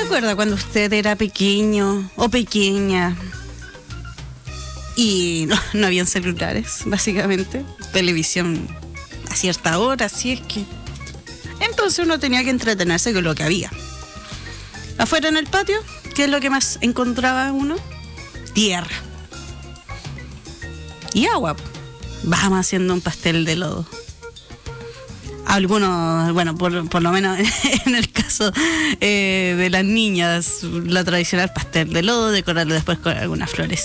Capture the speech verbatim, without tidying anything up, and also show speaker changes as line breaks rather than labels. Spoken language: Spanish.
acuerda cuando usted era pequeño o pequeña y no, no habían celulares, básicamente? Televisión a cierta hora, así es que... Entonces uno tenía que entretenerse con lo que había. Afuera en el patio, ¿qué es lo que más encontraba uno? Tierra. Y agua. Vamos haciendo un pastel de lodo. Algunos, bueno, por, por lo menos en el caso eh, de las niñas, la tradicional pastel de lodo, decorarlo después con algunas flores